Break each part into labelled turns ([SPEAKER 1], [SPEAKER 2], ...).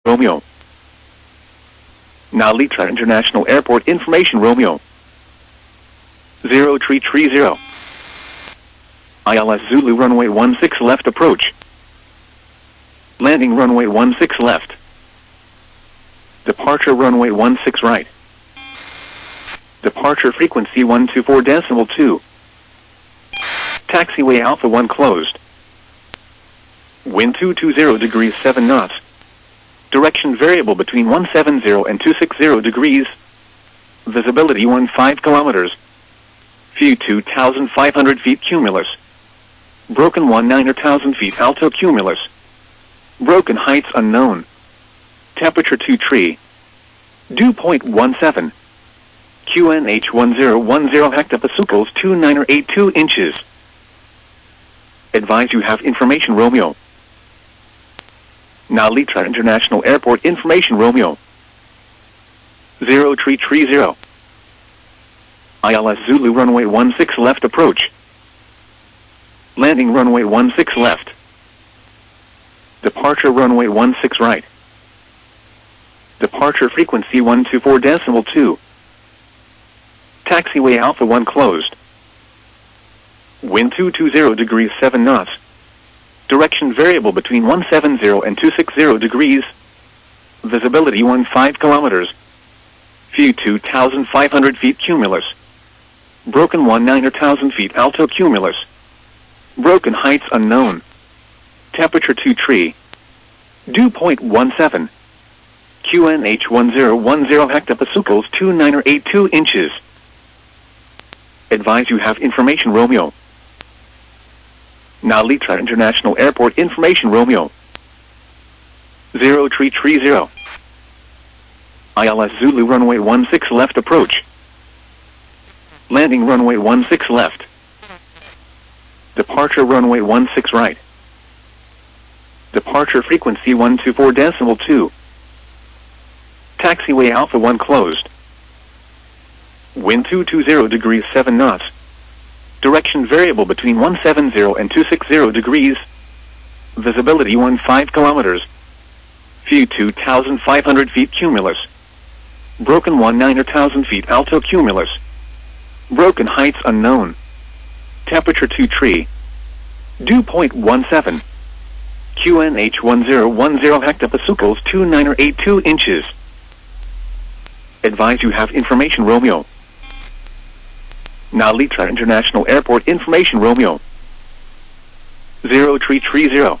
[SPEAKER 1] Romeo. Narita International Airport information Romeo. 0330. ILS Zulu runway 16 left approach. Landing runway 16 left. Departure runway 16 right. Departure frequency 124.2. Taxiway Alpha 1 closed. Wind 220 degrees 7 knots. Direction variable between 170 and 260 degrees. Visibility 15 kilometers. View 2,500 feet cumulus. Broken 19,000 feet alto cumulus. Broken heights unknown. Temperature 23. Dew point 17. QNH 1010 hectopascals 2982 inches. Advise you have information Romeo. Narita International Airport information Romeo. 0330. ILS Zulu runway 16 left approach. Landing runway 16 left. Departure runway 16 right. Departure frequency 124.2. Taxiway Alpha 1 closed. Wind 220 degrees 7 knots. Direction variable between 170 and 260 degrees. Visibility 15 kilometers. View 2,500 feet cumulus. Broken 19,000 feet alto cumulus. Broken heights unknown. Temperature 23. Dew point 17. QNH 1010 hectopascals 2982 inches. Advise you have information Romeo. Narita International Airport information Romeo. 0330. ILS Zulu runway 16 left approach. Landing runway 16 left. Departure runway 16 right. Departure frequency 124.2. Taxiway Alpha 1 closed. Wind 220 degrees 7 knots. Direction variable between 170 and 260 degrees. Visibility 15 kilometers. View 2,500 feet cumulus. Broken 19,000 feet alto cumulus. Broken heights unknown. Temperature 23. Dew point 17. QNH 1010 hectopascals 2982 inches. Advise you have information Romeo. Narita International Airport information Romeo. 0330.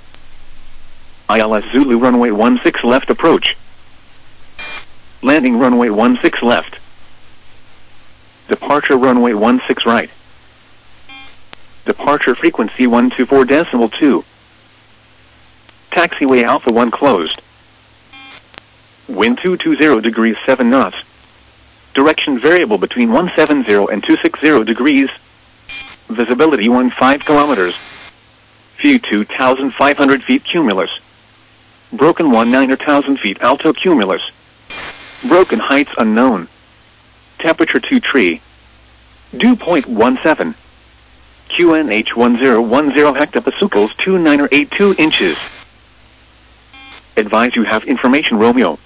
[SPEAKER 1] ILS Zulu runway 16 left approach. Landing runway 16 left. Departure runway 16 right. Departure frequency 124.2. Taxiway Alpha 1 closed. Wind 220 degrees 7 knots. Direction variable between 170 and 260 degrees. Visibility 15 kilometers. View 2,500 feet cumulus. Broken 19,000 feet alto cumulus. Broken heights unknown. Temperature 23. Dew point 17. QNH 1010 hectopascals 2982 inches. Advise you have information Romeo.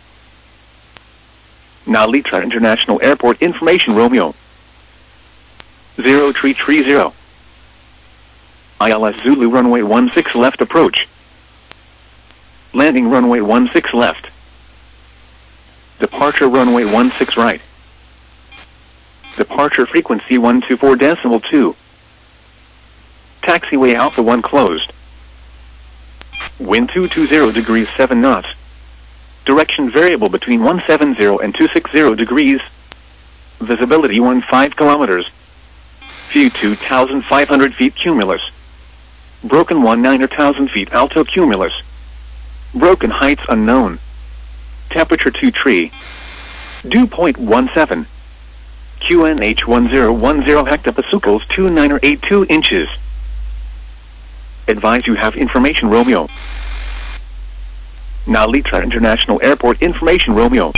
[SPEAKER 1] Narita International Airport information Romeo. 0330. ILS Zulu runway 16 left approach. Landing runway 16 left. Departure runway 16 right. Departure frequency 124.2. Taxiway Alpha 1 closed. Wind 220 degrees 7 knots. Direction variable between 170 and 260 degrees. Visibility 15 kilometers. View 2,500 feet cumulus. Broken 19,000 feet alto cumulus. Broken heights unknown. Temperature 23. Dew point 17. QNH 1010 hectopascals 2982 inches. Advise you have information Romeo. Narita International Airport information Romeo.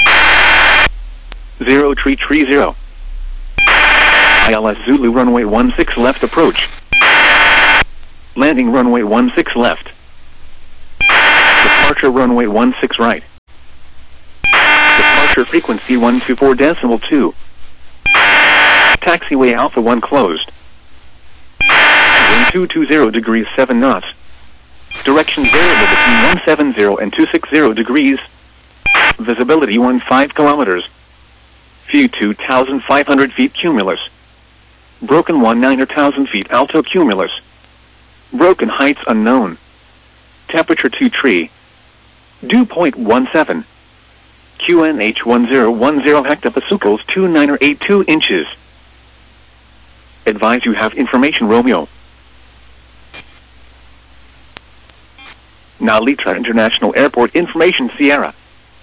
[SPEAKER 1] 0330. ILS Zulu runway 16 left approach. Landing runway 16 left. Departure runway 16 right. Departure frequency 124.2. Taxiway Alpha 1 closed. Wind 220 degrees 7 knots. Direction variable between 170 and 260 degrees. Visibility 15 kilometers. View 2,500 feet cumulus. Broken 19,000 feet alto cumulus. Broken heights unknown. Temperature 2 Dew point 17. QNH 1010 hectopascals 2982 inches. Advise you have information Romeo. Nalitra International Airport information Sierra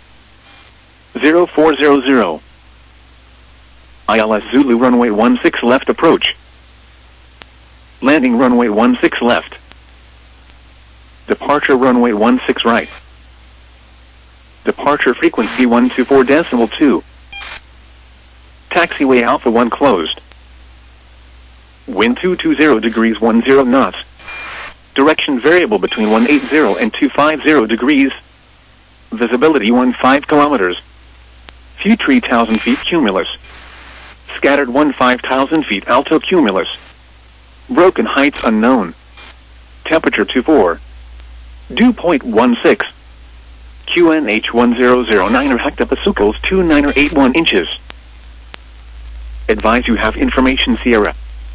[SPEAKER 1] 0400. ILS Zulu runway 16 left approach. Landing runway 16 left. Departure runway 16 right. Departure frequency 124.2. Taxiway Alpha 1 closed. Wind 220 degrees 10 knots. Direction variable between 180 and 250 degrees. Visibility 15 kilometers. View 3,000 feet cumulus. Scattered 15,000 feet alto cumulus. Broken heights unknown. Temperature 24. Dew point 16. QNH 1009 hectopascals 2981 inches. Advise you have information Sierra.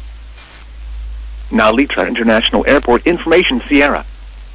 [SPEAKER 1] Nalitra International Airport information Sierra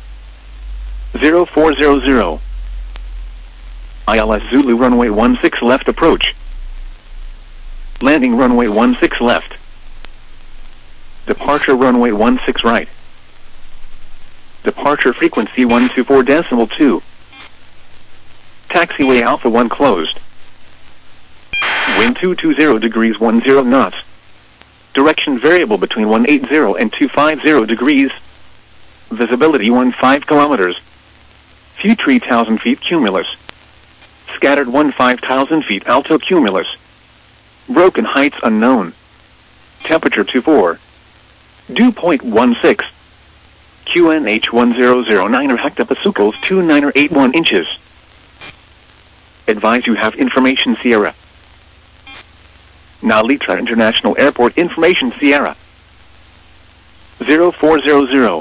[SPEAKER 1] 0400. ILS Zulu runway 16 left approach. Landing runway 16 left. Departure runway 16 right. Departure frequency 124.2. Taxiway Alpha 1 closed. Wind 220 degrees 10 knots. Direction variable between 180 and 250 degrees. Visibility 15 kilometers. View 3,000 feet cumulus. Scattered 15,000 feet alto cumulus. Broken heights unknown. Temperature 24. Dew point 16. QNH 1009 hectopascals 2981 inches. Advise you have information Sierra. Nalitra International Airport information Sierra 0400.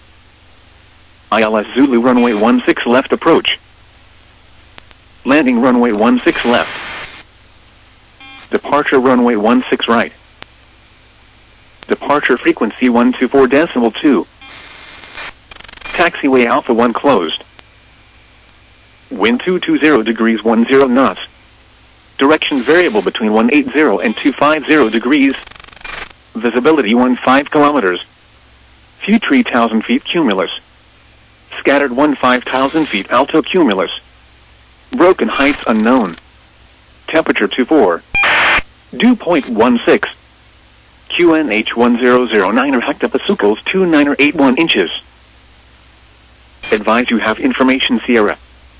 [SPEAKER 1] ILS Zulu runway 16 left approach. Landing runway 16 left. Departure runway 16 right. Departure frequency 124.2. Taxiway Alpha 1 closed. Wind 220 degrees 10 knots. Direction variable between 180 and 250 degrees. Visibility 15 kilometers. View 3,000 feet cumulus. Scattered 15,000 feet alto cumulus. Broken heights unknown. Temperature 24. Dew point 16. QNH 1009 hectopascals 2981 inches. Advise you have information Sierra.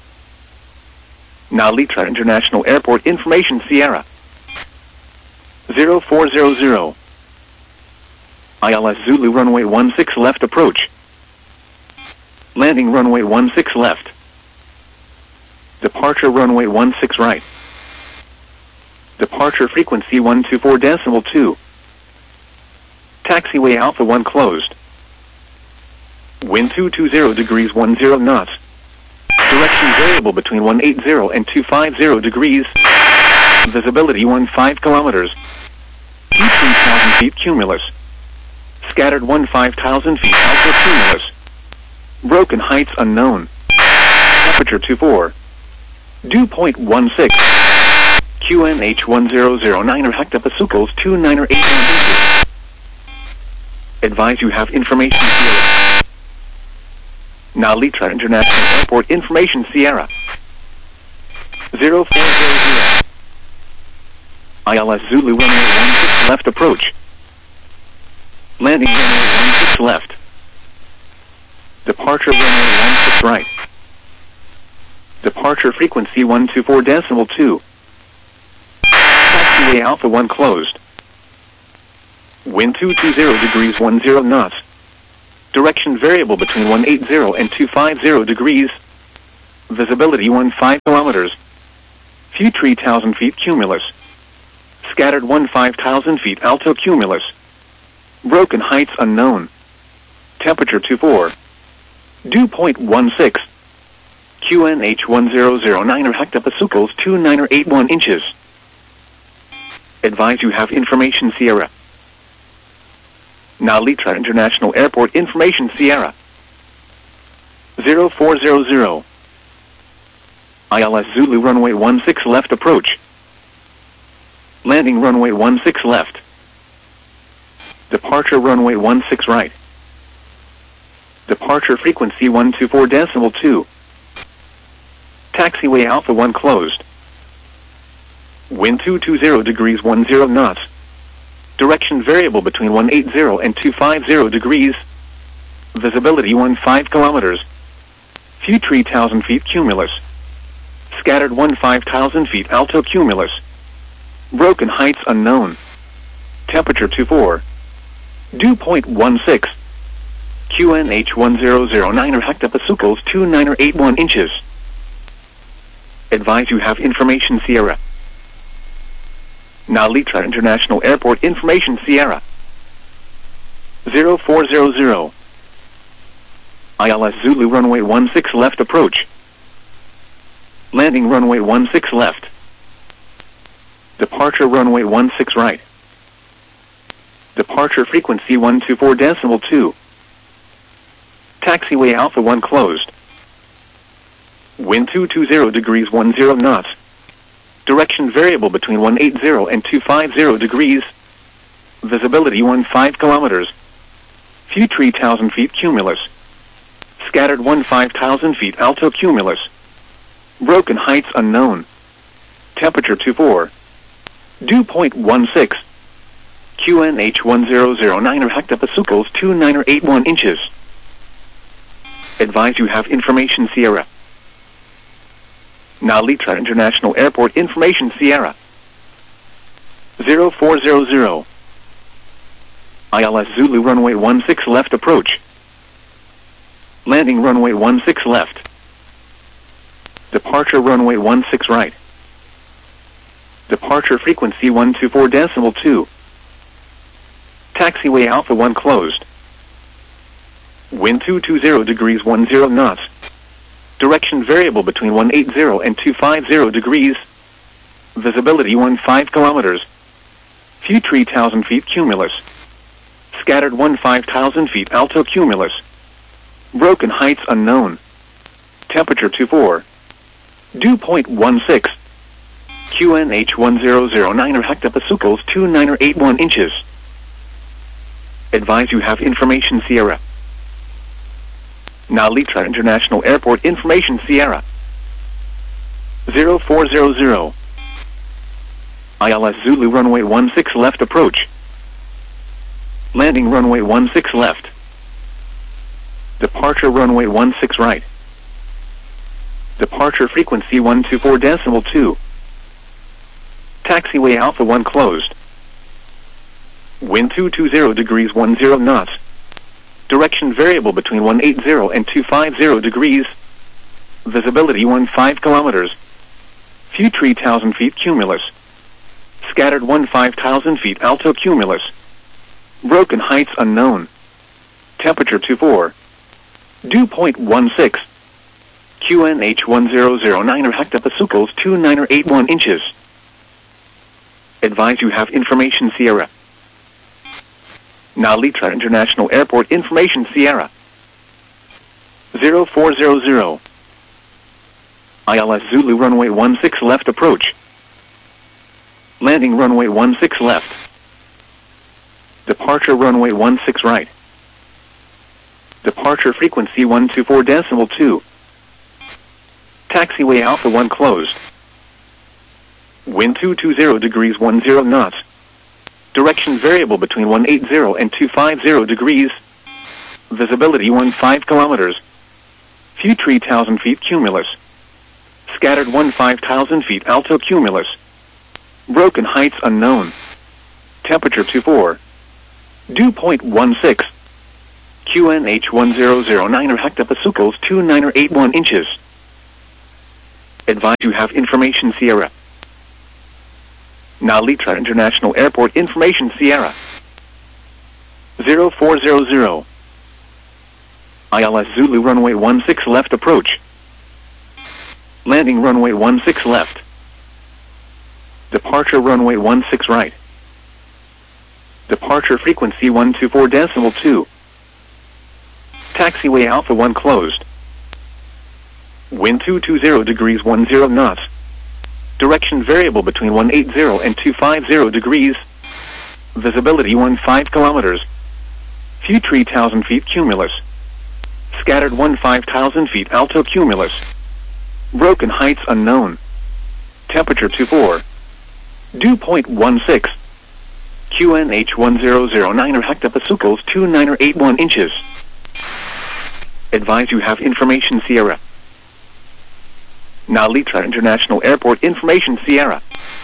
[SPEAKER 1] Nalitra International Airport information Sierra 0400. ILS Zulu runway 16 left approach. Landing runway 16 left. Departure runway 16 right. Departure frequency 124.2. Taxiway Alpha 1 closed. Wind 220 degrees 10 knots. Direction variable between 180 and 250 degrees. Visibility 15 kilometers. View 3,000 feet cumulus. Scattered 15,000 feet alto cumulus. Broken heights unknown. Temperature 24. Dew point 16. QNH 1009 hectopascals 2981 inches. Advise you have information Sierra. Nalitra International Airport information Sierra 0400. ILS Zulu runway 16 left approach. Landing runway 16 left. Departure runway 16 right. Departure frequency 124.2. Taxiway Alpha 1 closed. Wind 220 degrees 10 knots. Direction variable between 180 and 250 degrees. Visibility 15 kilometers. Few 3,000 feet cumulus. Scattered 5,000 feet alto cumulus. Broken heights unknown. Temperature 24. Dew point 16. QNH 1009 or hectopascals 29 or 81 inches. Advise you have information Sierra. Now Litra International Airport information Sierra. 0400. ILS Zulu runway 16 left approach. Landing runway 16 left. Departure runway 16 right. Departure frequency 124.2. Taxiway Alpha 1 closed. Wind 220 degrees 10 knots. Direction variable between 180 and 250 degrees. Visibility 15 kilometers. Few 3,000 feet cumulus. Scattered 15,000 feet alto cumulus. Broken heights unknown. Temperature 24. Dew point 16. QNH 1009 or hectopascals 29 or 81 inches. Advise you have information Sierra. Now Litra International Airport information Sierra. 0400. ILS Zulu runway 16 left approach. Landing runway 16 left. Departure runway 16 right. Departure frequency 124.2. Taxiway Alpha 1 closed. Wind 220 degrees 10 knots. Direction variable between 180 and 250 degrees. Visibility 15 kilometers. Few 3,000 feet cumulus. Scattered 15,000 feet alto cumulus. Broken heights unknown. Temperature 24. Dew point 16. QNH 1009 or hectopascals 29 or 81 inches. Advise you have information Sierra. Now Litra International Airport information Sierra. 0400. ILS Zulu runway 16 left approach. Landing runway 16 left. Departure runway 16 right. Departure frequency 124.2. Taxiway Alpha 1 closed. Wind 220 degrees 10 knots. Direction variable between 180 and 250 degrees. Visibility 15 kilometers. Few 3,000 feet cumulus. Scattered 15,000 feet alto cumulus. Broken heights unknown. Temperature 24. Dew point 16. QNH 1009 or hectopascals 29 or 81 inches. Advise you have information Sierra. Now Litra International Airport information Sierra. 0400. ILS Zulu runway 16 left approach. Landing runway 16 left. Departure runway 16 right. Departure frequency 124.2. Taxiway Alpha 1 closed. Wind 220 degrees 10 knots. Direction variable between 180 and 250 degrees. Visibility 15 kilometers. Few 3,000 feet cumulus. Scattered 15,000 feet alto cumulus. Broken heights unknown. Temperature 24. Dew point 16. QNH 1009 or hectopascals 29 or 81 inches. Advise you have information Sierra. Now Litra International Airport information Sierra. 0400. ILS Zulu runway 16 left approach. Landing runway 16 left. Departure runway 16 right. Departure frequency 124.2. Taxiway Alpha 1 closed. Wind 220 degrees 10 knots. Direction variable between 180 and 250 degrees. Visibility 15 kilometers. Few 3,000 feet cumulus. Scattered 15,000 feet alto cumulus. Broken heights unknown. Temperature 24. Dew point 16. QNH 1009 or hectopascals 29 or 81 inches. Advise you have information Sierra. Now Litra International Airport information Sierra 0400. ILS Zulu runway 16 left approach. Landing runway 16 left. Departure runway 16 right. Departure frequency 124.2. Taxiway Alpha 1 closed. Wind 220 degrees 10 knots. Direction variable between 180 and 250 degrees. Visibility 15 kilometers. Few 3,000 feet cumulus. Scattered 15,000 feet alto cumulus. Broken heights unknown. Temperature 24. Dew point 16. QNH 1009 hectopascals 2981 inches. Advise you have information Sierra. Now Litra International Airport information Sierra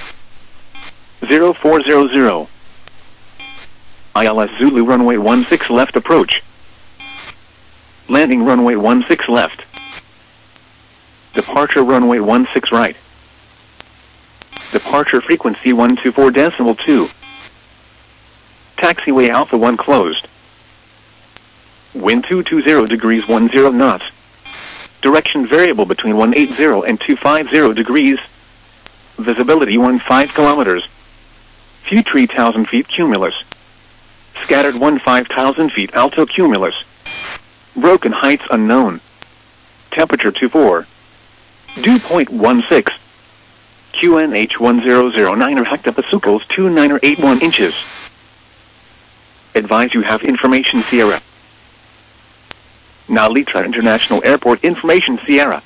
[SPEAKER 1] 0400. ILS Zulu runway 16 left approach. Landing runway 16 left. Departure runway 16 right. Departure frequency 124.2. Taxiway Alpha 1 closed. Wind 220 degrees 10 knots. Direction variable between 180 and 250 degrees. Visibility 15 kilometers. Few 3,000 feet cumulus. Scattered 15,000 feet alto cumulus. Broken heights unknown. Temperature 24. Dew point 16. QNH 1009 hectopascals 2981 inches. Advise you have information Sierra. Now Litra International Airport information Sierra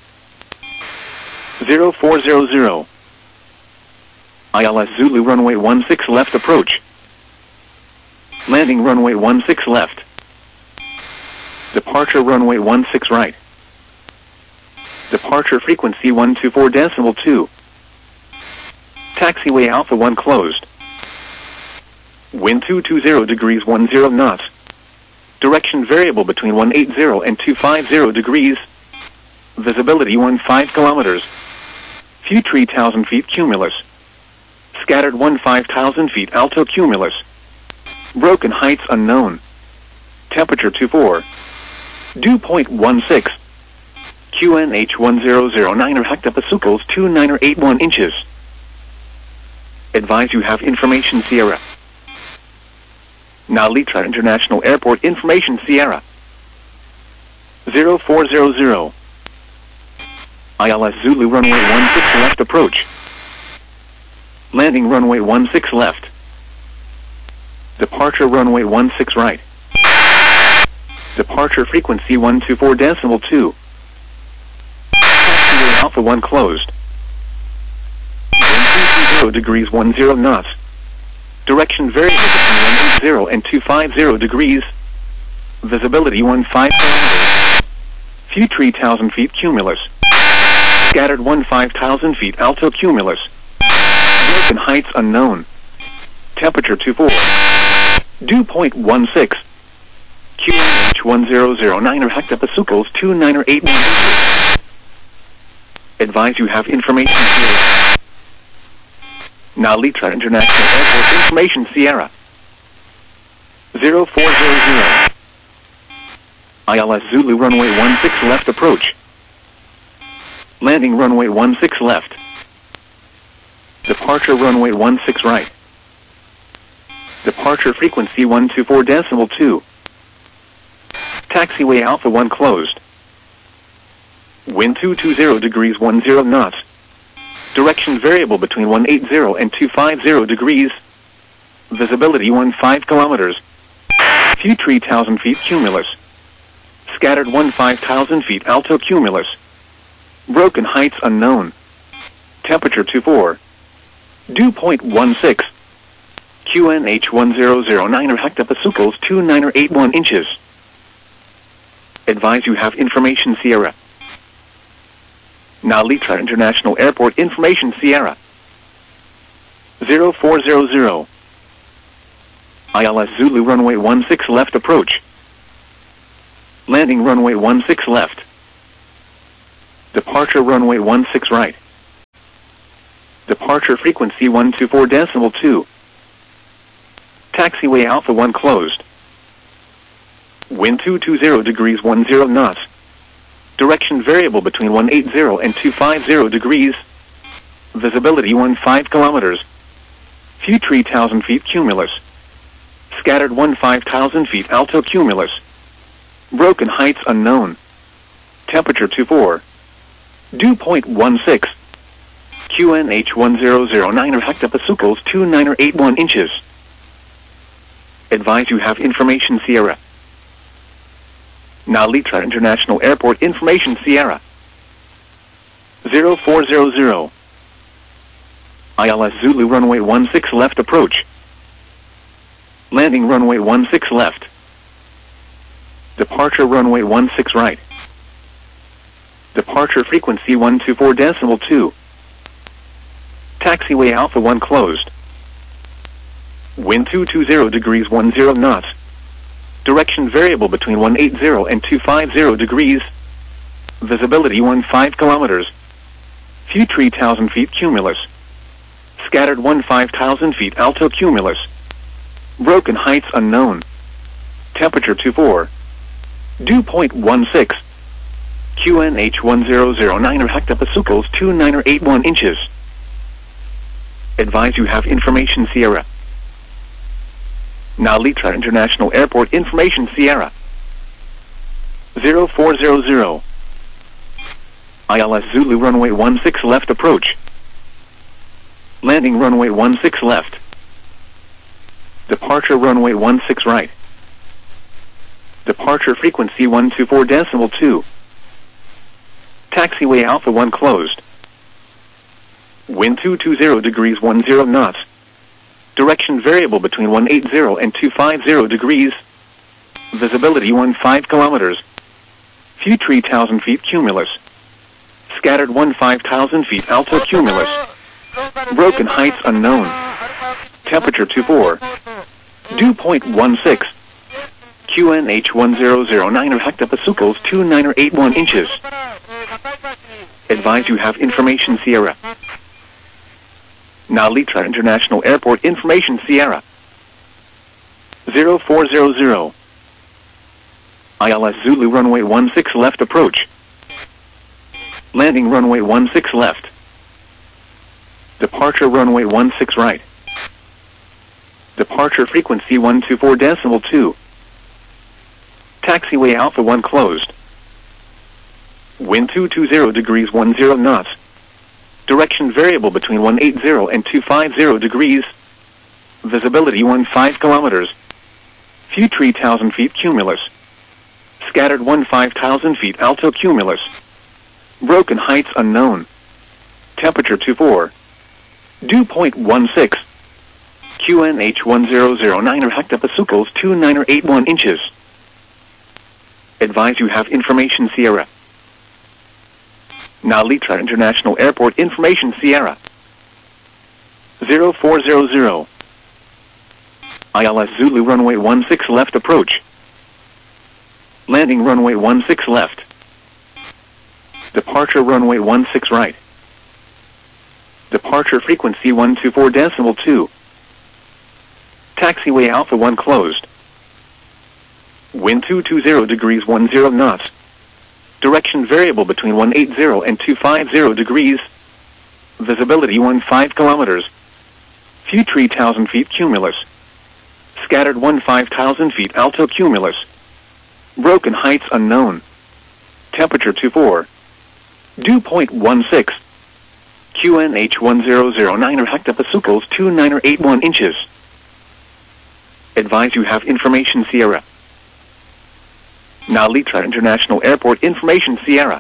[SPEAKER 1] 0400. ILS Zulu runway 16 left approach. Landing runway 16 left. Departure runway 16 right. Departure frequency 124.2. Taxiway Alpha 1 closed. Wind 220 degrees 10 knots. Direction variable between 180 and 250 degrees. Visibility 15 kilometers. Few 3,000 feet cumulus. Scattered 15,000 feet alto cumulus. Broken heights unknown. Temperature 24. Dew point 16. QNH 1009 hectopascals 2981 inches. Advise you have information Sierra. Now Litra International Airport information Sierra 0400. ILS Zulu runway 16 left approach. Landing runway 16 left. Departure runway 16 right. Departure frequency 124.2. Taxiway Alpha 1 closed. Wind 220 degrees 10 knots. Direction variable between 180 and 250 degrees. Visibility 15 kilometers. Few 3,000 feet cumulus. Scattered 15,000 feet alto cumulus. Broken heights unknown. Temperature 24. Dew point 16. QNH 1009 hectopascals 2981 inches. Advise you have information Sierra. Now Litra International Airport information Sierra 0400. ILS Zulu runway 16 left approach. Landing runway 16 left. Departure runway 16 right. Departure frequency 124.2. Taxiway Alpha 1 closed. Wind 220 degrees 10 knots. Direction variable between 180 and 250 degrees. Visibility 15 kilometers. Few 3,000 feet cumulus. Scattered 15,000 feet alto cumulus. Broken heights unknown. Temperature 24. Dew point 16. QNH 1009 hectopascals 2981 inches. Advise you have information Sierra. Now Litra International Airport information Sierra 0400. ILS Zulu runway 16 left approach. Landing runway 16 left. Departure runway 16 right. Departure frequency 124.2. Taxiway Alpha 1 closed. Wind 220 degrees 10 knots. Direction variable between 180 and 250 degrees. Visibility 15 kilometers. Few 3,000 feet cumulus. Scattered 15,000 feet alto cumulus. Broken heights unknown. Temperature 24. Dew point 16. QNH 1009 hectopascals 2981 inches. Advise you have information Sierra. Nalitra International Airport information Sierra. 0400. ILS Zulu runway 16 left approach. Landing runway 16 left. Departure runway 16 right. Departure frequency 124.2. Taxiway Alpha 1 closed. Wind 220 degrees 10 knots. Direction variable between 180 and 250 degrees. Visibility 15 kilometers. Few 3,000 feet cumulus. Scattered 15,000 feet alto cumulus. Broken heights unknown. Temperature 24. Dew point 16. QNH 1009 hectopascals 2981 inches. Advise you have information Sierra. Nalitra International Airport information Sierra. 0400. ILS Zulu runway 16 left approach. Landing runway 16 left. Departure runway 16 right. Departure frequency 124.2. Taxiway Alpha 1 closed. Wind 220 degrees 10 knots. Direction variable between 180 and 250 degrees. Visibility 15 kilometers. Few 3,000 feet cumulus. Scattered 15,000 feet alto cumulus. Broken heights unknown. Temperature 24. Dew point 16. QNH 1009 hectopascals 2981 inches. Advise you have information Sierra. Nalitra International Airport information Sierra. 0400. ILS Zulu runway 16 left approach. Landing runway 16 left. Departure runway 16 right. Departure frequency 124.2. Taxiway Alpha 1 closed. Wind 220 degrees 10 knots. Direction variable between 180 and 250 degrees. Visibility 15 kilometers. Few 3,000 feet cumulus. Scattered 15,000 feet alto cumulus. Broken heights unknown. Temperature 24. Dew point 16. QNH 1009 hectopascals 2981 inches. Advise you have information Sierra. Nalitra International Airport information Sierra. 0400. ILS Zulu runway 16 left approach. Landing runway 16 left. Departure runway 16 right. Departure frequency 124.2. Taxiway Alpha 1 closed. Wind 220 degrees 10 knots. Direction variable between 180 and 250 degrees. Visibility 15 kilometers. Few 3,000 feet cumulus. Scattered 15,000 feet alto cumulus. Broken heights unknown. Temperature 24. Dew point 16. QNH 1009 hectopascals 2981 inches. Advise you have information Sierra. Nalitra International Airport information Sierra.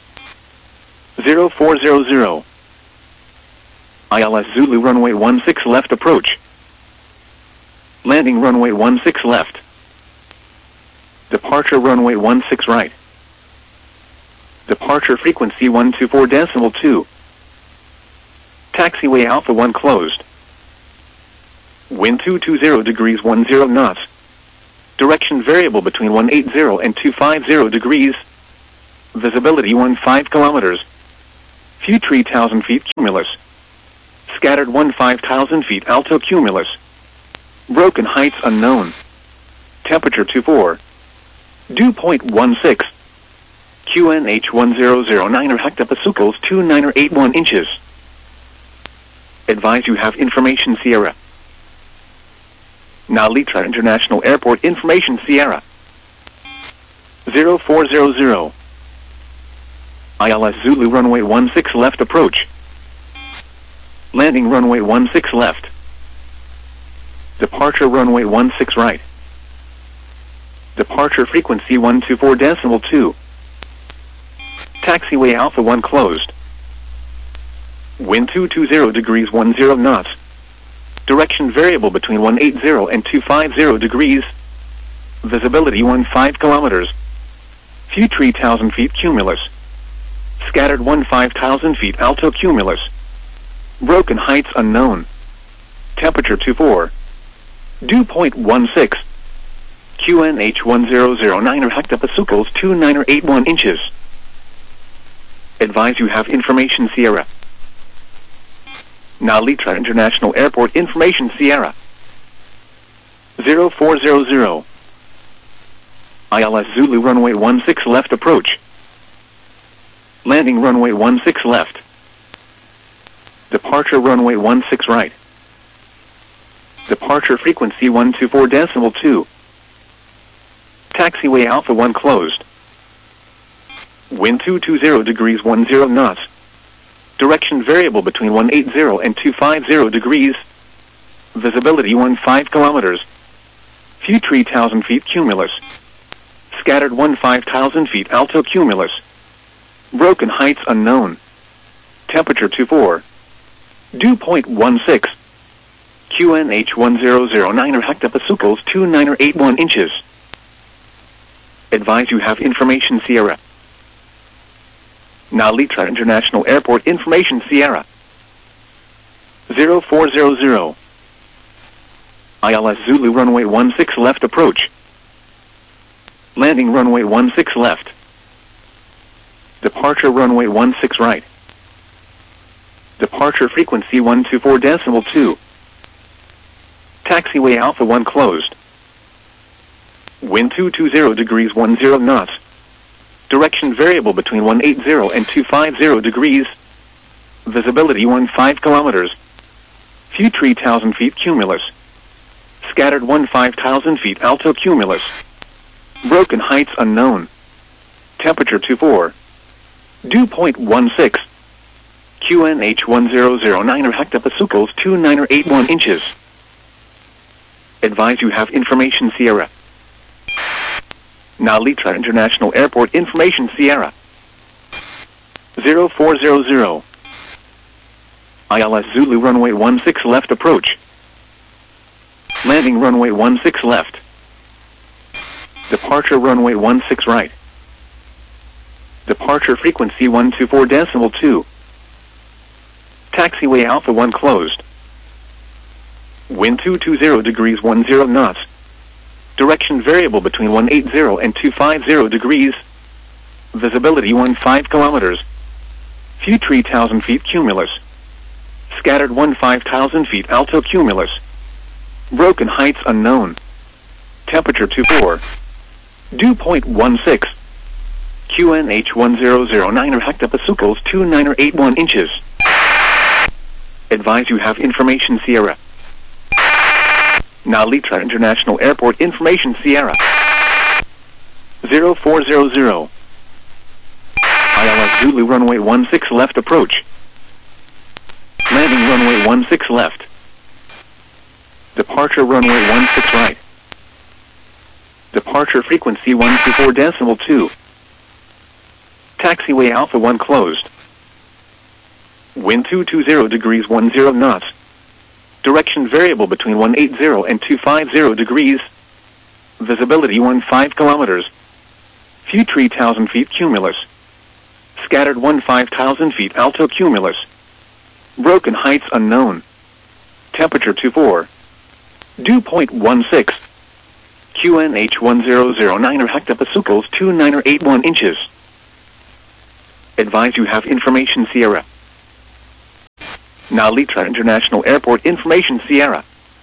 [SPEAKER 1] 0400. ILS Zulu runway 16 left approach. Landing runway 16 left. Departure runway 16 right. Departure frequency 124.2. Taxiway Alpha 1 closed. Wind 220 degrees 10 knots. Direction variable between 180 and 250 degrees. Visibility 15 kilometers. Few 3,000 feet cumulus. Scattered 5,000 feet altocumulus. Broken heights unknown. Temperature 24. Dew point 16. QNH 1009 or hectopascals 29 or 81 inches. Advise you have information Sierra. Now Litra International Airport information Sierra. 0400. ILS Zulu runway 16 left approach. Landing runway 16 left. Departure runway 16 right. Departure frequency 124.2. Taxiway Alpha 1 closed. Wind 220 degrees 10 knots. Direction variable between 180 and 250 degrees. Visibility 15 kilometers. Few 3,000 feet cumulus. Scattered 15,000 feet altocumulus. Broken heights unknown. Temperature 24. Dew point 16. QNH 1009 or hectopascals 29 or 81 inches. Advise you have information Sierra. Now Litra International Airport information Sierra. 0400. ILS Zulu runway 16 left approach. Landing runway 16 left. Departure runway 16 right. Departure frequency 124.2. Taxiway Alpha 1 closed. Wind 220 degrees 10 knots. Direction variable between 180 and 250 degrees. Visibility 15 kilometers. Few 3,000 feet cumulus. Scattered 15,000 feet altocumulus. Broken heights unknown. Temperature 24. Dew point 16. QNH 1009 or hectopascals 29 or 81 inches. Advise you have information Sierra. Now Litra International Airport information Sierra. 0400. ILS Zulu runway 16 left approach. Landing runway 16 left. Departure runway 16 right. Departure frequency 124.2. Taxiway Alpha 1 closed. Wind 220 degrees 10 knots. Direction variable between 180 and 250 degrees. Visibility 15 kilometers. Few 3,000 feet cumulus. Scattered 15,000 feet altocumulus. Broken heights unknown. Temperature 24. Dew point 16. QNH 1009 or hectopascals 29 or 81 inches. Advise you have information Sierra. Now Litra International Airport information Sierra. 0400. ILS Zulu runway 16 left approach. Landing runway 16 left. Departure runway 16 right. Departure frequency 124.2. Taxiway Alpha 1 closed. Wind 220 degrees 10 knots. Direction variable between 180 and 250 degrees. Visibility 15 kilometers. Few 3,000 feet cumulus. Scattered 15,000 feet altocumulus. Broken heights unknown. Temperature 24. Dew point 16. QNH 1009 or hectopascals 29 or 81 inches. Advise you have information Sierra. Now Litra International Airport information Sierra. 0400. ILS Zulu runway 16 left approach. Landing runway 16 left. Departure runway 16 right. Departure frequency 124.2. Taxiway Alpha 1 closed. Wind 220 degrees 10 knots. Direction variable between 180 and 250 degrees. Visibility 15 kilometers. Few 3,000 feet cumulus. Scattered 15,000 feet altocumulus. Broken heights unknown. Temperature 24. Dew point 16. QNH 1009 or hectopascals 29 or 81 inches. Advise you have information Sierra. Now Litra International Airport information Sierra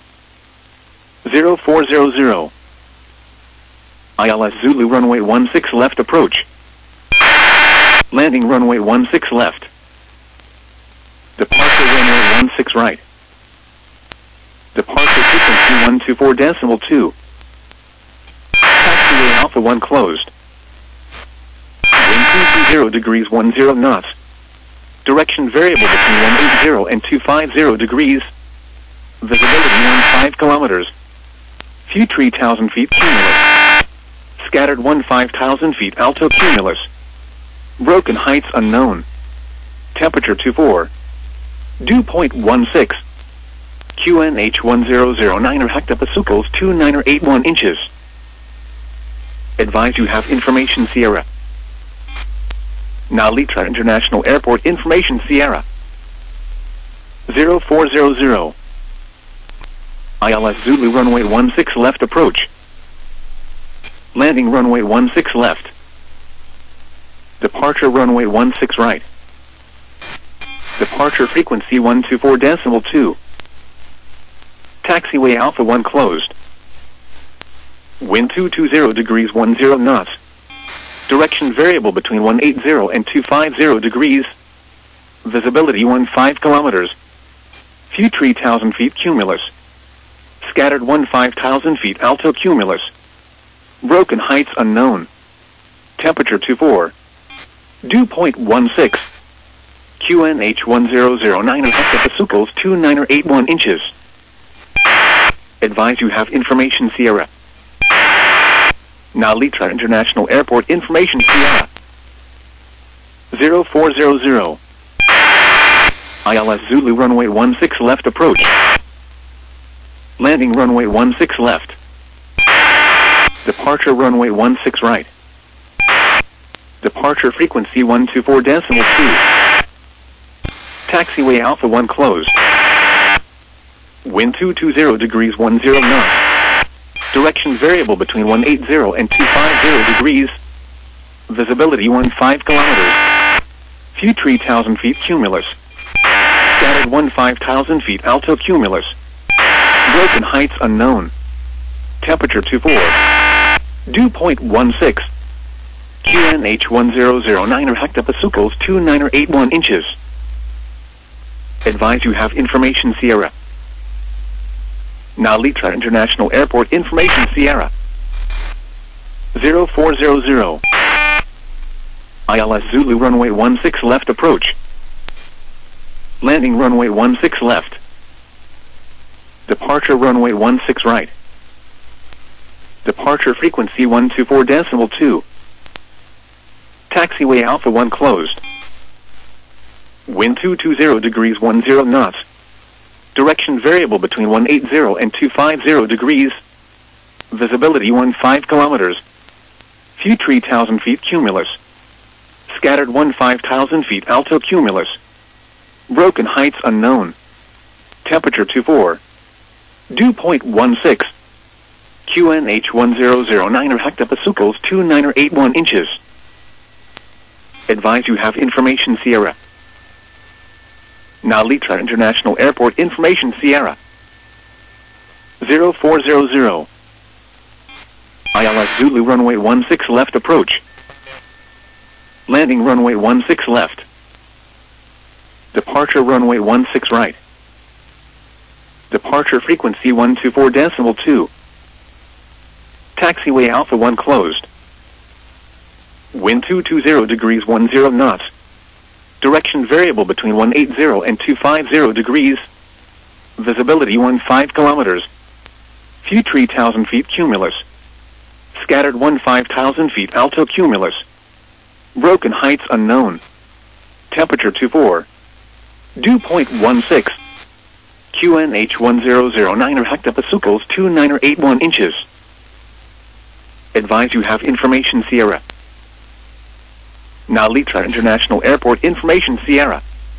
[SPEAKER 1] 0400. ILS Zulu runway 16 left approach. Landing runway 16 left. Departure runway 16 right. Departure frequency 124.2. Taxiway Alpha 1 closed. Wind 220 degrees 10 knots. Direction variable between 180 and 250 degrees. Visibility 15 kilometers. Few 3,000 feet cumulus. Scattered 15,000 feet alto cumulus. Broken heights unknown. Temperature 24. Dew point 16. QNH 1009 hectopascals 2981 inches. Advise you have information Sierra. Now Litra International Airport information Sierra 0400. ILS Zulu runway 16 left approach. Landing runway 16 left. Departure runway 16 right. Departure frequency 124.2. Taxiway Alpha 1 closed. Wind 220 degrees 10 knots. Direction variable between 180 and 250 degrees. Visibility 15 kilometers. Few 3,000 feet cumulus. Scattered 15,000 feet alto cumulus. Broken heights unknown. Temperature 24. Dew point 16. QNH 1009 hectopascals 2981 inches. Advise you have information Sierra. Now Litra International Airport information Sierra 0400. ILS Zulu runway 16 left approach. Landing runway 16 left. Departure runway 16 right. Departure frequency 124.2. Taxiway Alpha 1 closed. Wind 220 degrees 10 knots. Direction variable between 180 and 250 degrees. Visibility 15 kilometers. Few 3,000 feet cumulus. Scattered 15,000 feet alto cumulus. Broken heights unknown. Temperature 24. Dew point 16. QNH 1009 hectopascals 2981 inches. Advise you have information Sierra. Now Litra International Airport information Sierra 0400. ILS Zulu runway 16 left approach. Landing runway 16 left. Departure runway 16 right. Departure frequency 124.2. Taxiway Alpha 1 closed. Wind 220 degrees 10 knots. Direction variable between 180 and 250 degrees. Visibility 15 kilometers. Few 3,000 feet cumulus. Scattered 15,000 feet alto cumulus. Broken heights unknown. Temperature 24. Dew point 16. QNH 1009 hectopascals 2981 inches. Advise you have information Sierra. Now Litra International Airport information Sierra 0400. ILS Zulu runway 16 left approach. Landing runway 16 left. Departure runway 16 right. Departure frequency 124.2. Taxiway Alpha 1 closed. Wind 220 degrees 10 knots. Direction variable between 180 and 250 degrees. Visibility 15 kilometers. Few 3,000 feet cumulus. Scattered 15,000 feet alto cumulus. Broken heights unknown. Temperature 24. Dew point 16. QNH 1009 hectopascals 2981 inches. Advise you have information Sierra. Now Litra International Airport information Sierra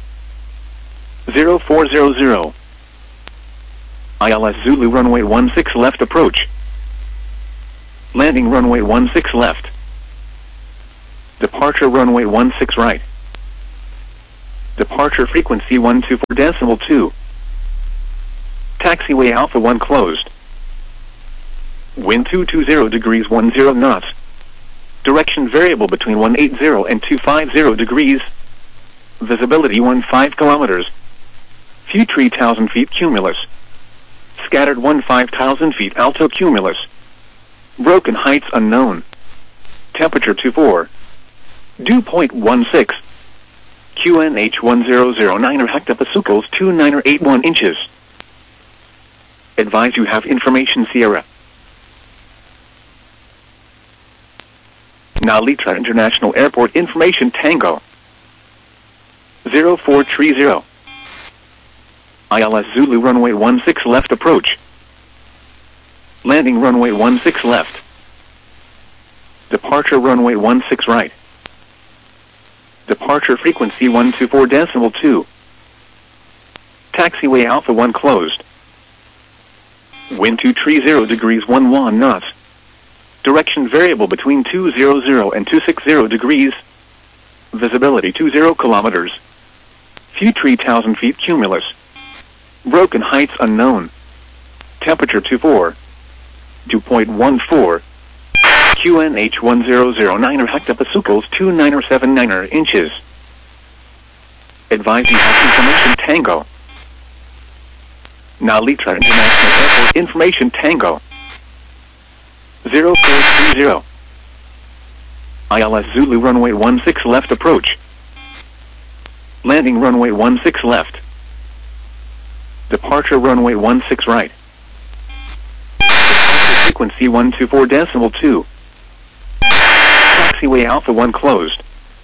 [SPEAKER 1] 0400. ILS Zulu runway 16 left approach. Landing runway 16 left. Departure runway 16 right. Departure frequency 124 decimal 2. Taxiway Alpha 1 closed. Wind 220 degrees 10 knots. Direction variable between 180 and 250 degrees. Visibility 15 kilometers. Few 3,000 feet cumulus. Scattered 15,000 feet alto cumulus. Broken heights unknown. Temperature 24. Dew point 16. QNH 1009 hectopascals 2981 inches. Advise you have information Sierra. Now Litra International Airport information Tango 0430. ILS Zulu runway 16 left approach. Landing runway 16 left. Departure runway 16 right. Departure frequency 124 decimal 2. Taxiway Alpha 1 closed. Wind 230 degrees 11 knots. Direction variable between 200 and 260 degrees. Visibility 20 kilometers. Few 3,000 feet cumulus. Broken heights unknown. Temperature 24. Dew point 14. QNH 1009 hectopascals 2979 inches. Advise you have information Tango. Now Litra International Airport information Tango 0430. ILS Zulu runway 16 left approach. Landing runway 16 left. Departure runway 16 right. Departure frequency 124 decimal 2. Taxiway Alpha 1 closed.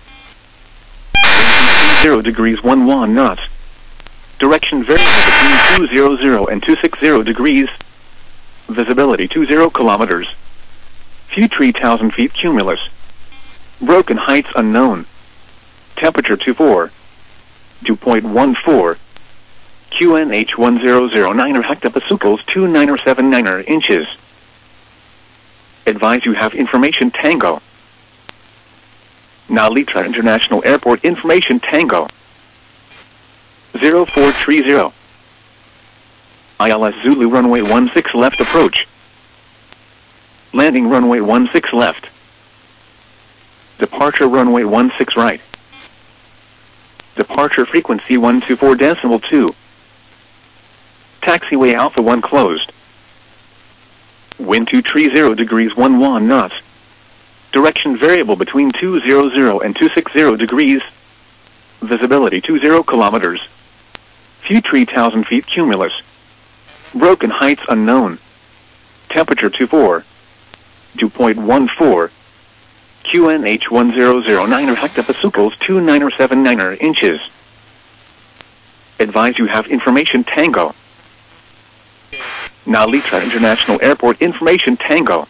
[SPEAKER 1] 0 degrees 11 knots. Direction variable between 200 and 260 degrees. Visibility 20 kilometers. Few 3,000 feet cumulus. Broken heights unknown. Temperature 24. Dew point 14. QNH 1009 hectopascals 2979 inches. Advise you have information Tango. Now Litra International Airport information Tango 0430. ILS Zulu runway 16 left approach. Landing runway 16 left. Departure runway 16 right. Departure frequency 124 decimal 2. Taxiway Alpha 1 closed. Wind 230 degrees 11 knots. Direction variable between 200 and 260 degrees. Visibility 20 kilometers. Few 3,000 feet cumulus. Broken heights unknown. Temperature 24. Dew point 14. QNH 1009 hectopascals 2979 inches. Advise you have information Tango. Now Litra International Airport information Tango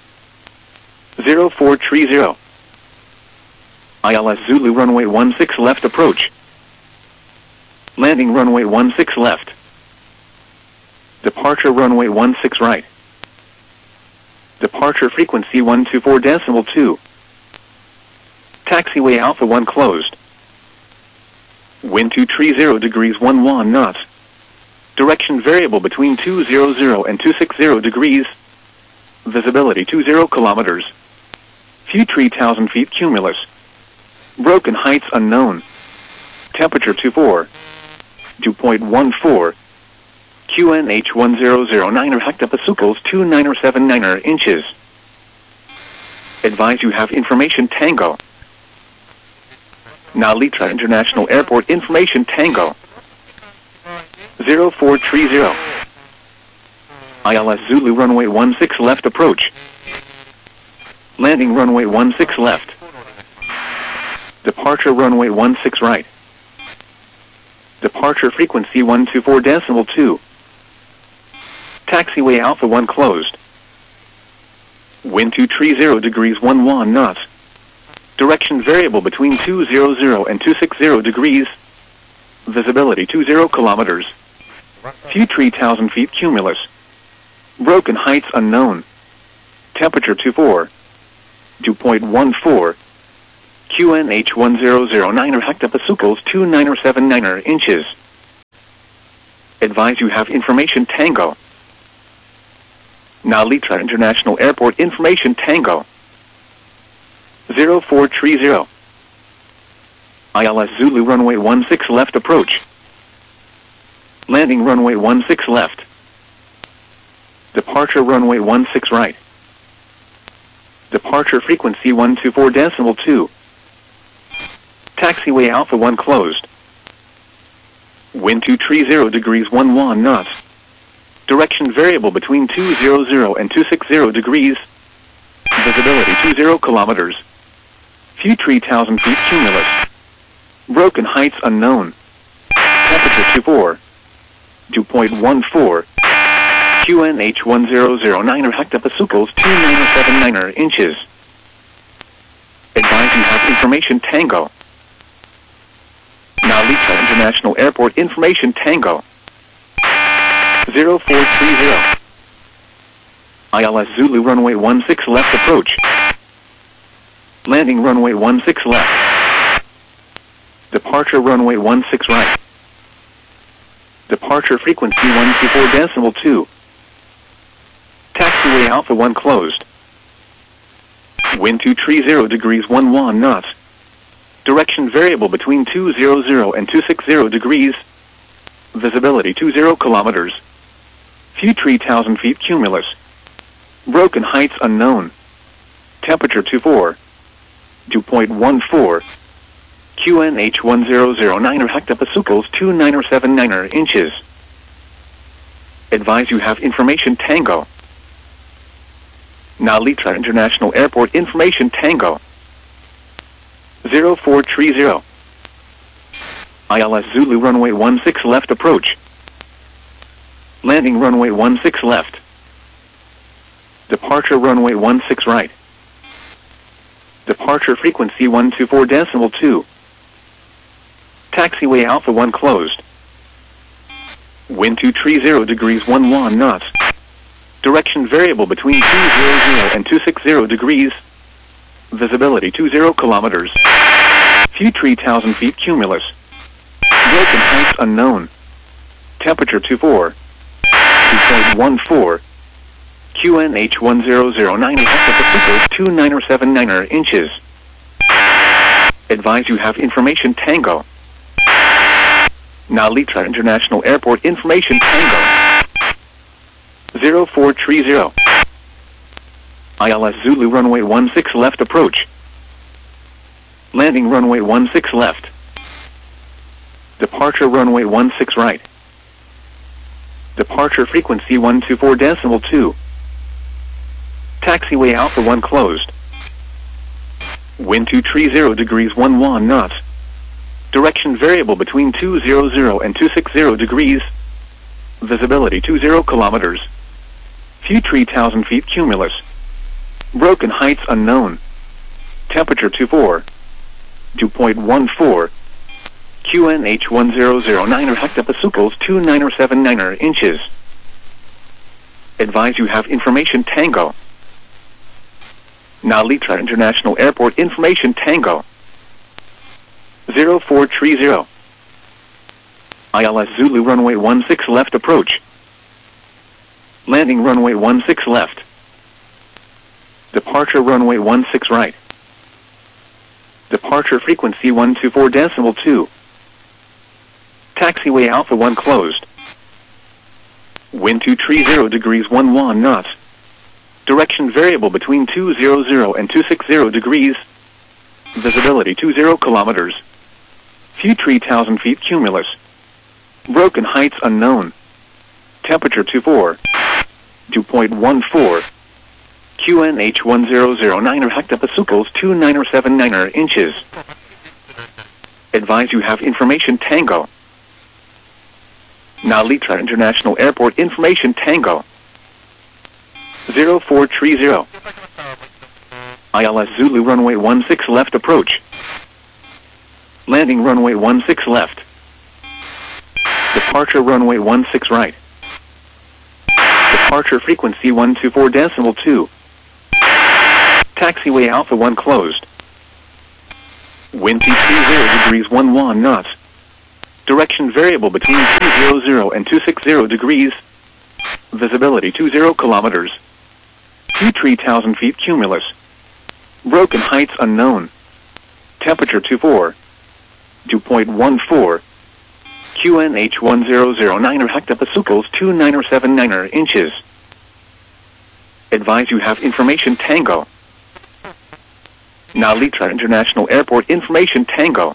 [SPEAKER 1] 0430. ILS Zulu runway 16 left approach. Landing runway 16 left. Departure runway 16 right. Departure frequency 124 decimal 2. Taxiway Alpha 1 closed. Wind 230 degrees 11 knots. Direction variable between 200 and 260 degrees. Visibility 20 kilometers. Few 3,000 feet cumulus. Broken heights unknown. Temperature 24. Dew point 14. QNH 1009 hectopascals 2979 inches. Advise you have information Tango. Now Litra International Airport information Tango 0430. ILS Zulu runway 16 left approach. Landing runway 16 left. Departure runway 16 right. Departure frequency 124 decimal 2. Taxiway Alpha 1 closed. Wind 230 degrees 11 knots. Direction variable between 200 and 260 degrees. Visibility 20 kilometers. Few 3,000 feet cumulus. Broken heights unknown. Temperature 24. Dew point 14. QNH 1009er hectopascals 2979er inches. Advise you have information Tango. Nalitra International Airport information Tango. 0430. ILS Zulu runway 16 left approach. Landing runway 16 left. Departure runway 16 right. Departure frequency 124.2. Taxiway Alpha 1 closed. Wind 230 degrees 11 knots. Direction variable between 200 and 260 degrees. Visibility 20 kilometers. Few 3,000 feet cumulus. Broken heights unknown. Temperature 24. 2.14. QNH 1009er hectopascals 2979er inches. Advise you have information Tango. Nalita International Airport information Tango. 0430. ILS Zulu runway 16 left approach. Landing runway 16 left. Departure runway 16 right. Departure frequency 124.2. Taxiway Alpha 1 closed. Wind 230 degrees 11 knots. Direction variable between 200 and 260 degrees. Visibility 20 kilometers. Few 3,000 feet cumulus. Broken heights unknown. Temperature 24. 2.14. QNH 1009er hectopascals 2979er inches. Advise you have information Tango. Nalitra International Airport information Tango. 0430. ILS Zulu runway 16 left approach. Landing runway 16 left. Departure runway 16 right. Departure frequency 124.2. Taxiway Alpha 1 closed. Wind 230 degrees 11 knots. Direction variable between 200 and 260 degrees. Visibility 20 kilometers. Few 3,000 feet cumulus. Broken heights unknown. Temperature 24. 2.14. QNH 1009er hectopascals 2979er inches. Advise you have information Tango. Nalitra International Airport information Tango. 0430. ILS Zulu runway 16 left approach. Landing runway 16 left. Departure runway 16 right. Departure frequency 124.2. Taxiway Alpha 1 closed. Wind 230 degrees 11 knots. Direction variable between 200 and 260 degrees. Visibility 20 kilometers. Few 3,000 feet cumulus. Broken heights unknown. Temperature 24. 2.14. QNH 1009er hectopascals 2979er inches. Advise you have information Tango. Nalitra International Airport information Tango. 0430. ILS Zulu runway 16 left approach. Landing runway 16 left. Departure runway 16 right. Departure frequency 124.2. Taxiway Alpha 1 closed. Wind 230 degrees 11 knots. Direction variable between 200 and 260 degrees. Visibility 20 kilometers. Few 3,000 feet cumulus. Broken heights unknown. Temperature 24. 2.14. QNH 1009er hectopascals 2979er inches. Advise you have information Tango. Nalitra International Airport information Tango. 0430. ILS Zulu runway 16 left approach. Landing runway 16 left. Departure runway 16 right. Departure frequency 124.2. Taxiway Alpha 1 closed. Wind 230 degrees 11 knots. Direction variable between 200 and 260 degrees. Visibility 20 kilometers. View 3,000 feet cumulus. Broken heights unknown. Temperature 24. Dew point 14. QNH 1009 hectopascals 2979 inches. Advise you have information Tango. Now Litra International Airport information Tango.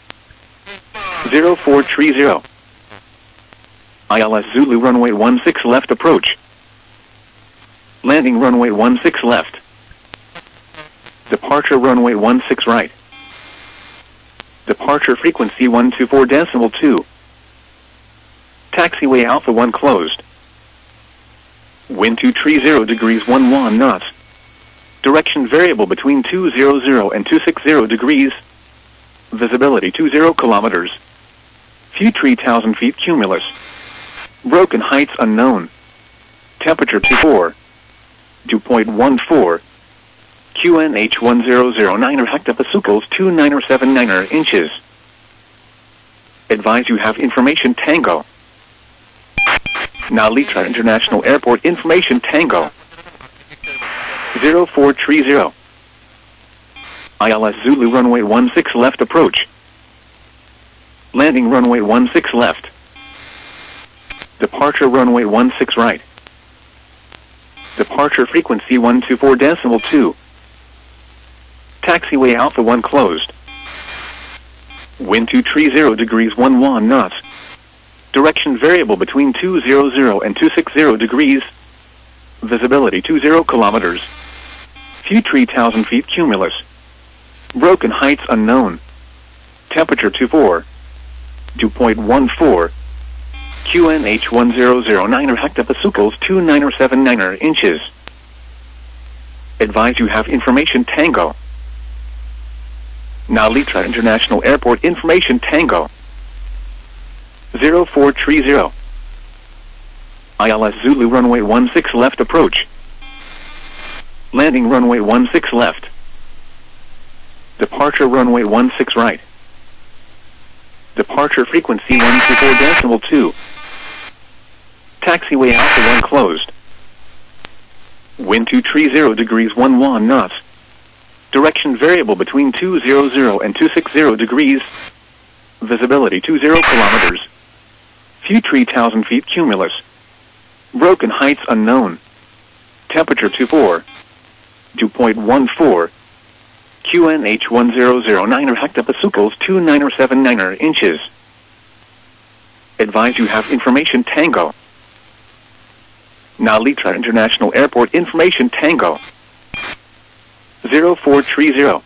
[SPEAKER 1] 0430. ILS Zulu runway 16 left approach. Landing runway 16 left. Departure runway 16 right. Departure frequency 124.2. Taxiway Alpha 1 closed. Wind 230 degrees 11 knots. Direction variable between 200 and 260 degrees. Visibility 20 kilometers. View 3,000 feet cumulus. Broken heights unknown. Temperature 24. Dew point 14. QNH 1009 hectopascals 2979 inches. Advise you have information Tango. Now Litra International Airport information Tango. 0430. ILS Zulu runway 16 left approach. Landing runway 16 left. Departure runway 16 right. Departure frequency 124.2. Taxiway Alpha 1 closed. Wind 230 degrees 11 knots. Direction variable between 200 and 260 degrees. Visibility 20 kilometers. View 3,000 feet cumulus. Broken heights unknown. Temperature 24. Dew point 14. QNH 1009 hectopascals 2979 inches. Advise you have information Tango. Now Litra International Airport information Tango. 0430. ILS Zulu runway 16 left approach. Landing runway 16 left. Departure runway 16 right. Departure frequency 124.2. Taxiway Alpha 1 closed. Wind 230 degrees 11 knots. Direction variable between 200 and 260 degrees. Visibility 20 kilometers. View 3,000 feet cumulus. Broken heights unknown. Temperature 24. Dew point 14. QNH 1009 hectopascals 2979 inches. Advise you have information Tango. Now Litra International Airport information Tango. 0430.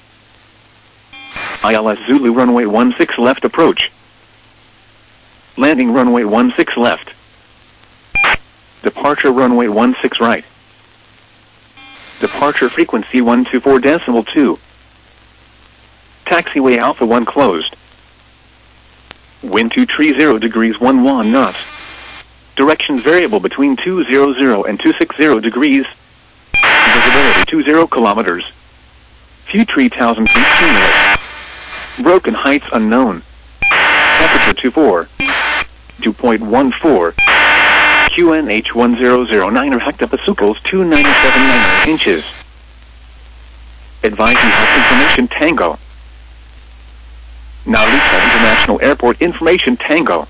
[SPEAKER 1] ILS Zulu runway 16 left approach. Landing runway 16 left. Departure runway 16 right. Departure frequency 124.2. Taxiway Alpha 1 closed. Wind 230 degrees 11 knots. Direction variable between 200 and 260 degrees. Visibility 20 kilometers. View 3,000 feet cumulus. Broken heights unknown. Temperature 24. Dew point 14. QNH 1009 hectopascals 2979 inches. Advise you have information Tango. Now Litra International Airport information Tango.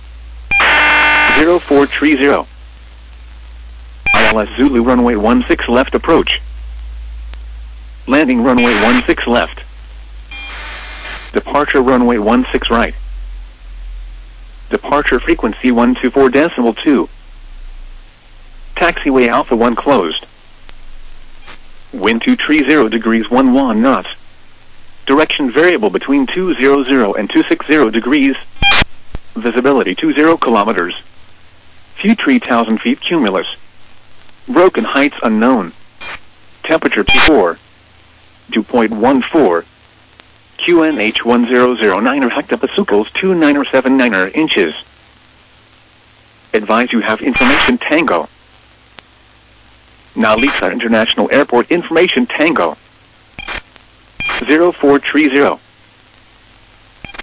[SPEAKER 1] 0430. ILS Zulu runway 16 left approach. Landing runway 16 left. Departure runway 16 right. Departure frequency 124.2. Taxiway Alpha 1 closed. Wind 230 degrees 11 knots. Direction variable between 200 and 260 degrees. Visibility 20 kilometers. View 3,000 feet cumulus. Broken heights unknown. Temperature 24. Dew point 14. QNH 1009 hectopascals 2979 inches. Advise you have information Tango. Now Litra International Airport information Tango. 0430.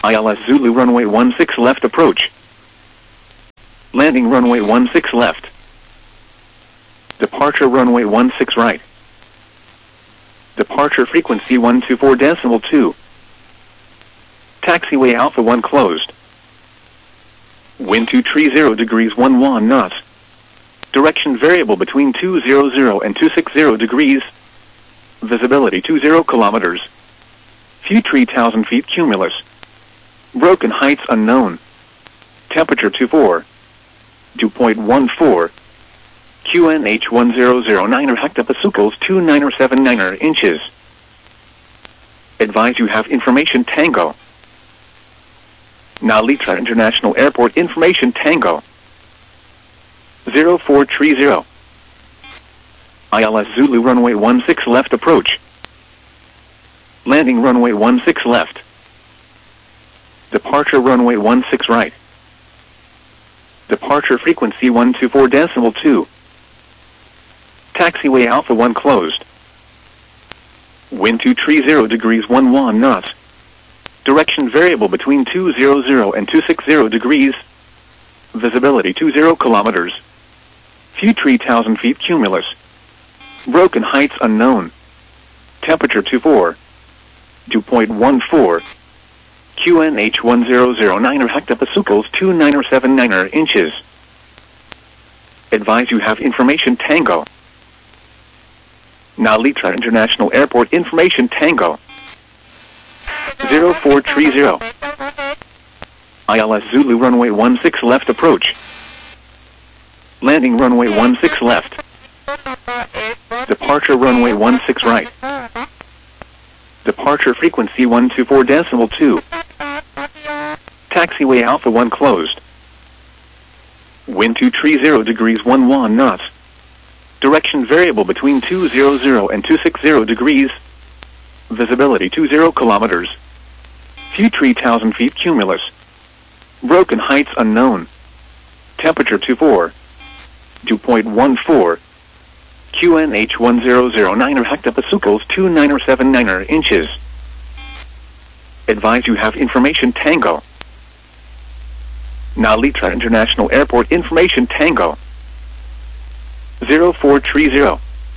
[SPEAKER 1] ILS Zulu runway 16 left approach. Landing runway 16 left. Departure runway 16 right. Departure frequency 124.2. Taxiway Alpha 1 closed. Wind 230 degrees 11 knots. Direction variable between 200 and 260 degrees. Visibility 20 kilometers. Few 3,000 feet cumulus. Broken heights unknown. Temperature 24. Dew point 14. QNH 1009 hectopascals 2979 inches. Advise you have information Tango. Nalitra International Airport information Tango. 0430. ILS Zulu runway 16 left approach. Landing runway 16 left. Departure runway 16 right. Departure frequency 124.2. Taxiway Alpha 1 closed. Wind 230 degrees 11 knots. Direction variable between 200 and 260 degrees. Visibility 20 kilometers. Few 3,000 feet cumulus. Broken heights unknown. Temperature 24. Dew point 14. QNH 1009 hectopascals 2979 inches. Advise you have information Tango. Nalitra International Airport information Tango. 0430. ILS Zulu runway 16 left approach. Landing runway 16 left. Departure runway 16 right. Departure frequency 124.2. Taxiway Alpha 1 closed. Wind 230 degrees 11 knots. Direction variable between 200 and 260 degrees. Visibility 20 kilometers. Few 3,000 feet cumulus. Broken heights unknown. Temperature 24. Dew point 14. QNH 1009 hectopascals 2979 inches. Advise you have information Tango. Nalitra International Airport information Tango. 0430.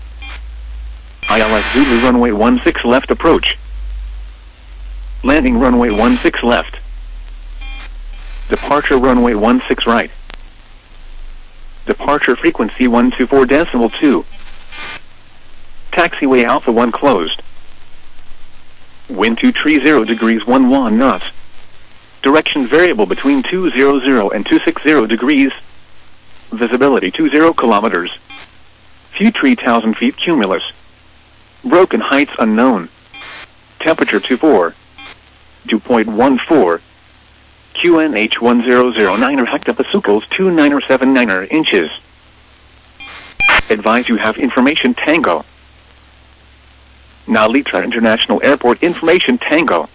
[SPEAKER 1] ILS Zulu runway 16 left approach. Landing runway 16 left. Departure runway 16 right. Departure frequency 124.2. Taxiway Alpha 1 closed. Wind 230 degrees 11 knots. Direction variable between 200 and 260 degrees. Visibility 20 kilometers. Few 3,000 feet cumulus. Broken heights unknown. Temperature 24. Dew point 14. QNH 1009 hectopascals 2979 inches. Advise you have information Tango. Nalitra International Airport information Tango.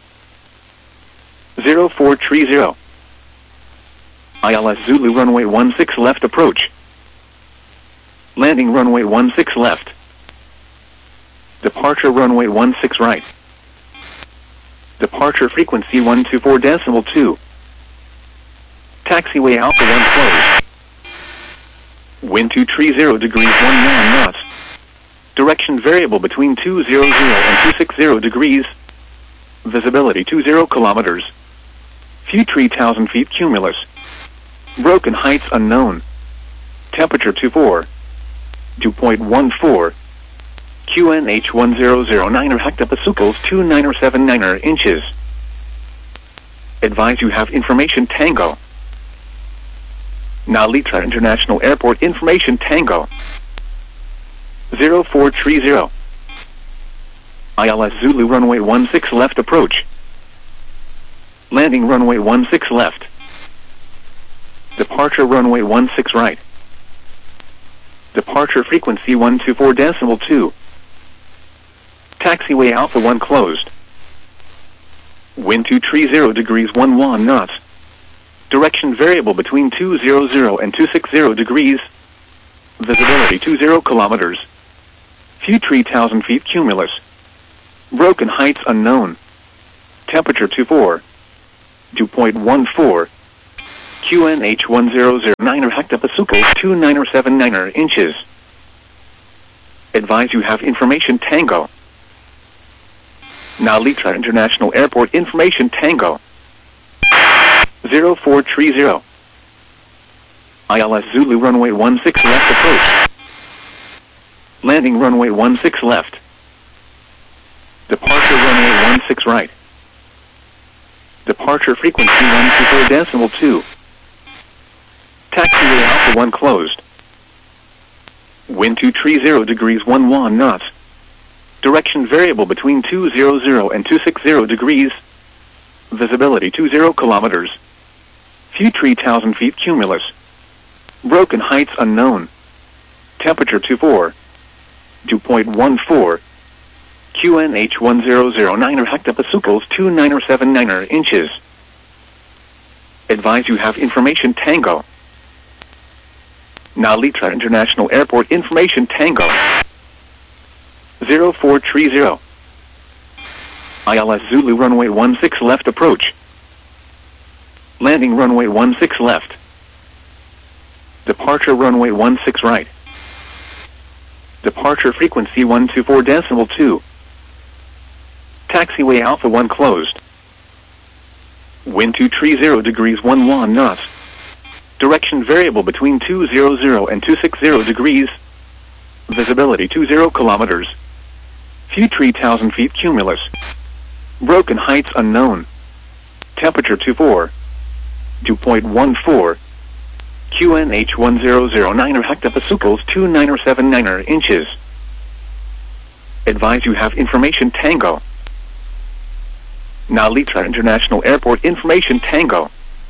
[SPEAKER 1] 0430. ILS Zulu runway 16 left approach. Landing runway 16 left. Departure runway 16 right. Departure frequency 124.2. Taxiway Alpha 1 closed. Wind 230 degrees 19 knots. Direction variable between 200 and 260 degrees. Visibility 20 kilometers. Few 3,000 feet cumulus. Broken heights unknown. Temperature 24. Dew point 14. QNH 1009 hectopascals 2979 inches. Advise you have information Tango. Nalitra International Airport information Tango. 0430. ILS Zulu runway 16 left approach. Landing runway 16 left. Departure runway 16 right. Departure frequency 124.2. Taxiway Alpha 1 closed. Wind 230 degrees 11 knots. Direction variable between 200 and 260 degrees. Visibility 20 kilometers. Few 3,000 feet cumulus. Broken heights unknown. Temperature 24. 2.14. QNH 1009 hectopascals 2979 inches. Advise you have information Tango. Nalitra International Airport information Tango. 0430. ILS Zulu runway 16 left approach. Landing runway 16 left. Departure runway 16 right. Departure frequency 124.2. Taxiway Alpha 1 closed. Wind 230 degrees 11 knots. Direction variable between 200 and 260 degrees. Visibility 20 kilometers. Few 3,000 feet cumulus. Broken heights unknown. Temperature 24. 2.14. QNH 1009 hectopascals 2979 inches. Advise you have information Tango. Nalitra International Airport information Tango. 0430. ILS Zulu runway 16 left approach. Landing runway 16 left. Departure runway 16 right. Departure frequency 124.2. Taxiway Alpha 1 closed. Wind 230 degrees 11 knots. Direction variable between 200 and 260 degrees. Visibility 20 kilometers. Few 3,000 feet cumulus. Broken heights unknown. Temperature 24. 2.14. QNH 1009 hectopascals 2979 inches. Advise you have information Tango. Nalitra International Airport information Tango.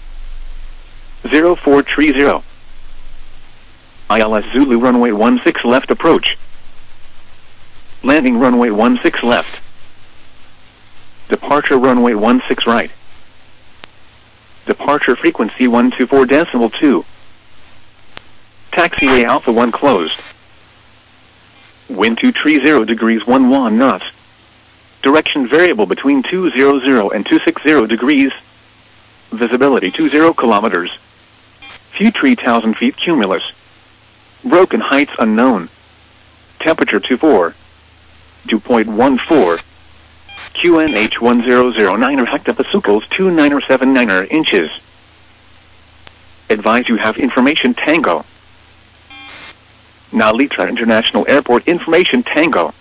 [SPEAKER 1] 0430. ILS Zulu runway 16 left approach. Landing runway 16 left. Departure runway 16 right. Departure frequency 124.2. Taxiway Alpha 1 closed. Wind 230 degrees 11 knots. Direction variable between 200 and 260 degrees. Visibility 20 kilometers. Few 3,000 feet cumulus. Broken heights unknown. Temperature 24. 2.14. QNH 1009 hectopascals 2979 inches. Advise you have information Tango. Nalitra International Airport information Tango.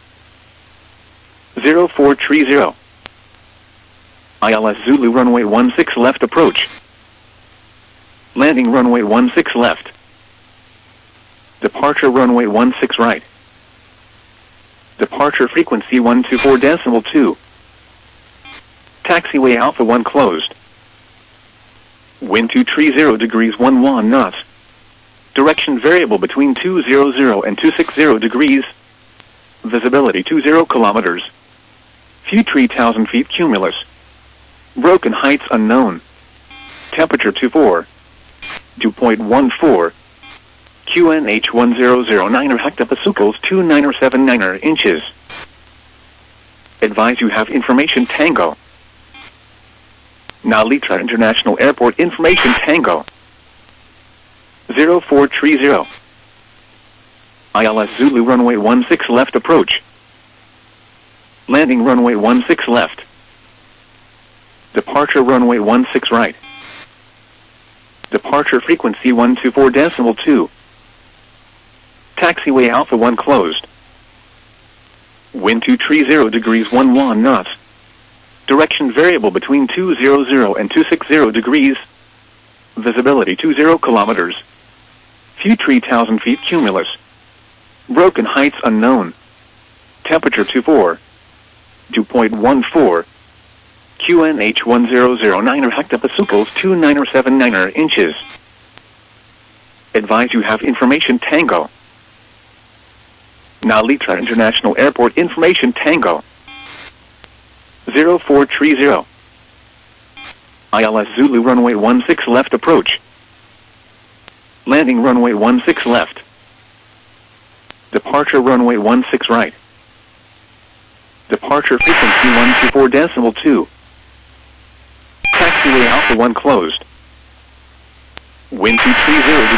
[SPEAKER 1] 0430. ILS Zulu runway 16 left approach. Landing runway 16 left. Departure runway 16 right. Departure frequency 124.2. Taxiway Alpha 1 closed. Wind 230 degrees 11 knots. Direction variable between 200 and 260 degrees. Visibility 20 kilometers. Few 3,000 feet cumulus. Broken heights unknown. Temperature 24. 2.14. QNH 1009 hectopascals 2979 inches. Advise you have information Tango. Nalitra International Airport information Tango. 0430. ILS Zulu runway 16 left approach. Landing runway 16 left. Departure runway 16 right. Departure frequency 124.2. Taxiway Alpha 1 closed. Wind 230 degrees 11 knots. Direction variable between 200 and 260 degrees. Visibility 20 kilometers. Few 3,000 feet cumulus. Broken heights unknown. Temperature 24. 2.14. QNH 1009 hectopascals 2979 inches. Advise you have information Tango. Nalitra International Airport information Tango. 0430. ILS Zulu runway 16 left approach. Landing runway 16 left. Departure runway 16 right. Departure frequency 124.2. Taxiway Alpha 1 closed. Wind 230